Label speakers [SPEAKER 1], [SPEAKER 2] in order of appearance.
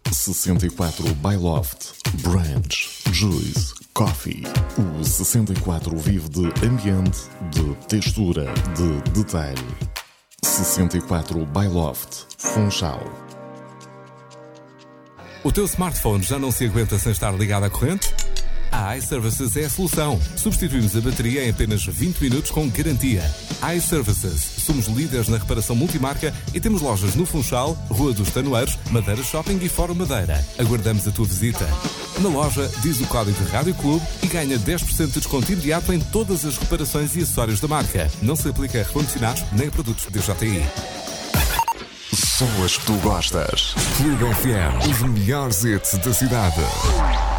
[SPEAKER 1] 64 Byloft, Branch, Juice, Coffee. O 64 vive de ambiente, de textura, de detalhe. 64 Byloft, Funchal.
[SPEAKER 2] O teu smartphone já não se aguenta sem estar ligado à corrente? A iServices é a solução. Substituímos a bateria em apenas 20 minutos com garantia. iServices. Somos líderes na reparação multimarca e temos lojas no Funchal, Rua dos Tanoeiros, Madeira Shopping e Fórum Madeira. Aguardamos a tua visita. Na loja, diz o código de Rádio Clube e ganha 10% de desconto imediato em todas as reparações e acessórios da marca. Não se aplica a recondicionados nem a produtos DJI.
[SPEAKER 1] Só as que tu gostas.
[SPEAKER 3] Clube FM, os melhores hits da cidade.